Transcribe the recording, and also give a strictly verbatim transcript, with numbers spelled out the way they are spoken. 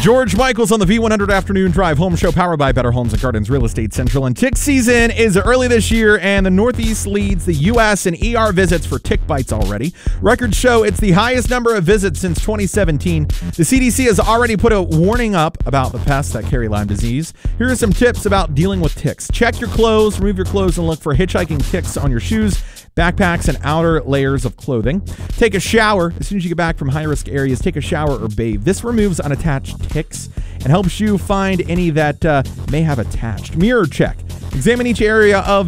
George Michaels on the V one hundred Afternoon Drive Home Show, powered by Better Homes and Gardens Real Estate Central. And tick season is early this year, and the Northeast leads the U S in E R visits for tick bites already. Records show it's the highest number of visits since twenty seventeen. The C D C has already put a warning up about the pests that carry Lyme disease. Here are some tips about dealing with ticks. Check your clothes, remove your clothes, and look for hitchhiking ticks on your shoes, backpacks, and outer layers of clothing. Take a shower. As soon as you get back from high-risk areas, take a shower or bathe. This removes unattached ticks and helps you find any that uh, may have attached. Mirror check. Examine each area of